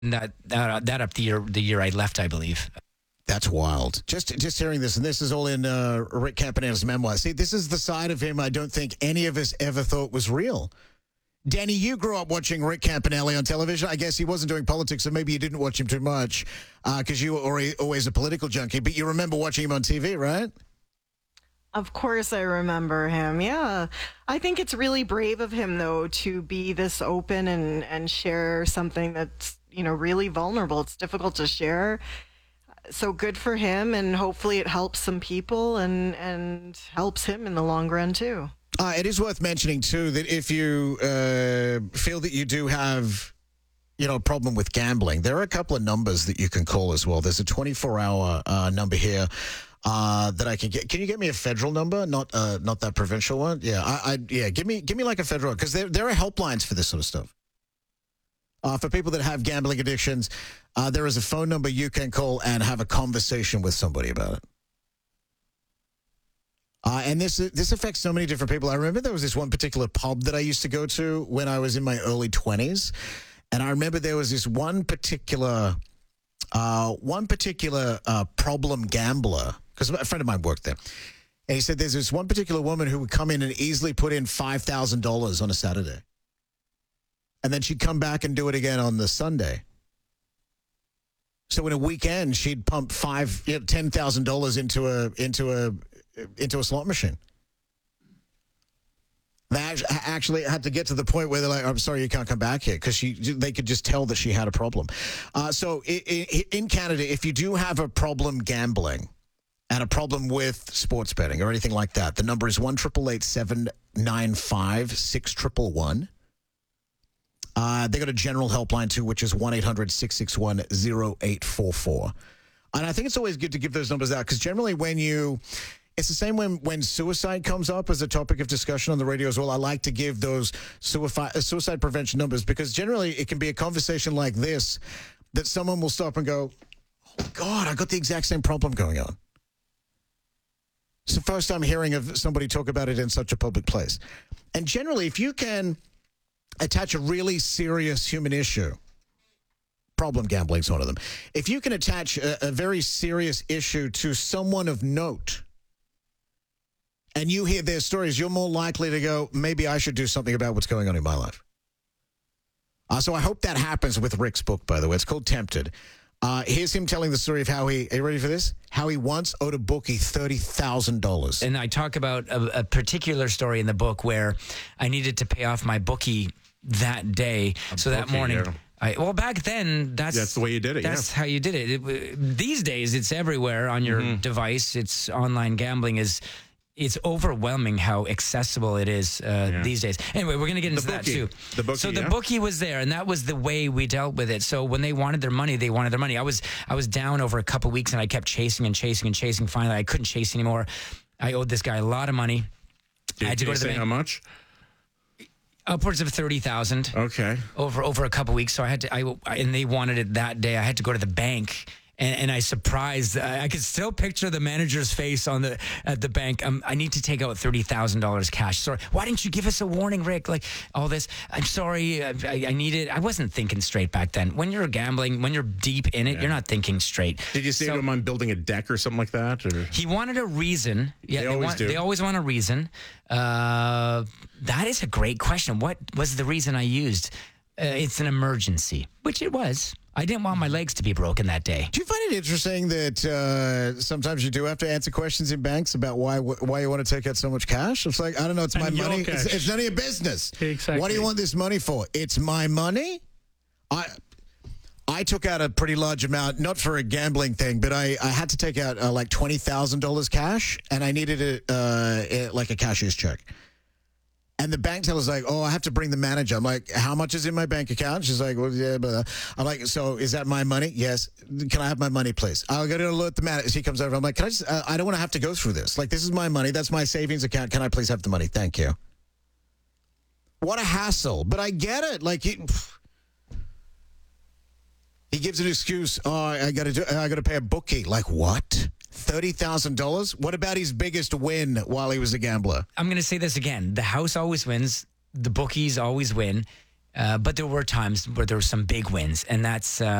That up the year I left, I believe. That's wild. Just hearing this, and this is all in Rick Campanelli's memoir. See, this is the side of him I don't think any of us ever thought was real. Danny, you grew up watching Rick Campanelli on television. I guess he wasn't doing politics, so maybe you didn't watch him too much because you were always a political junkie. But you remember watching him on TV, right? Of course I remember him, yeah. I think it's really brave of him, though, to be this open and share something that's, really vulnerable. It's difficult to share. So good for him, and hopefully it helps some people and helps him in the long run, too. It is worth mentioning, too, that if you feel that you do have, a problem with gambling, there are a couple of numbers that you can call as well. There's a 24-hour number here that I can get. Can you get me a federal number, not that provincial one? Yeah, give me like a federal, because there are helplines for this sort of stuff. For people that have gambling addictions, there is a phone number you can call and have a conversation with somebody about it. And this affects so many different people. I remember there was this one particular pub that I used to go to when I was in my early 20s. And I remember there was this one particular problem gambler, because a friend of mine worked there. And he said there's this one particular woman who would come in and easily put in $5,000 on a Saturday. And then she'd come back and do it again on the Sunday. So in a weekend, she'd pump $10,000 into a slot machine. They actually had to get to the point where they're like, I'm sorry, you can't come back here, because they could just tell that she had a problem. So in Canada, if you do have a problem gambling and a problem with sports betting or anything like that, the number is 1-888-795-6111. They got a general helpline, too, which is 1-800-661-0844. And I think it's always good to give those numbers out, because generally it's the same when suicide comes up as a topic of discussion on the radio as well. I like to give those suicide prevention numbers, because generally it can be a conversation like this that someone will stop and go, oh, God, I got the exact same problem going on. It's the first time hearing of somebody talk about it in such a public place. And generally, if you can attach a really serious human issue, problem gambling is one of them. If you can attach a very serious issue to someone of note, and you hear their stories, you're more likely to go, maybe I should do something about what's going on in my life. So I hope that happens with Rick's book, by the way. It's called Tempted. Here's him telling the story of how are you ready for this? How he once owed a bookie $30,000. And I talk about a particular story in the book where I needed to pay off my bookie that day. That morning... Yeah. Back then, that's the way you did it. That's how you did it. These days, it's everywhere on your device. It's online gambling it's overwhelming how accessible it is these days. Anyway, we're going to get into that too. The bookie was there, and that was the way we dealt with it. So when they wanted their money, they wanted their money. I was down over a couple of weeks, and I kept chasing and chasing and chasing. Finally, I couldn't chase anymore. I owed this guy a lot of money. I had to go to the bank. How much? Upwards of 30,000. Okay. Over a couple weeks, so I had to. And they wanted it that day. I had to go to the bank, and I surprised. I could still picture the manager's face at the bank. I need to take out $30,000 cash. Sorry, why didn't you give us a warning, Rick? Like all this. I'm sorry. I need it. I wasn't thinking straight back then. When you're gambling, when you're deep in it, you're not thinking straight. Did you say to him, I'm building a deck or something like that? Or? He wanted a reason. Yeah, they always want a reason. That is a great question. What was the reason I used? It's an emergency, which it was. I didn't want my legs to be broken that day. Do you find it interesting that sometimes you do have to answer questions in banks about why you want to take out so much cash? It's like, I don't know, it's my money. It's none of your business. Exactly. What do you want this money for? It's my money? I took out a pretty large amount, not for a gambling thing, but I had to take out like $20,000 cash, and I needed it like a cashier's check. And the bank teller's like, oh, I have to bring the manager. I'm like, how much is in my bank account? She's like, well, yeah, but I'm like, so is that my money? Yes. Can I have my money, please? I'll go to alert the manager. He comes over. I'm like, can I just, I don't want to have to go through this. Like, this is my money. That's my savings account. Can I please have the money? Thank you. What a hassle. But I get it. Like, he gives an excuse. Oh, I got to pay a bookie. Like, what? $30,000? What about his biggest win while he was a gambler? I'm going to say this again. The house always wins. The bookies always win. But there were times where there were some big wins, and that's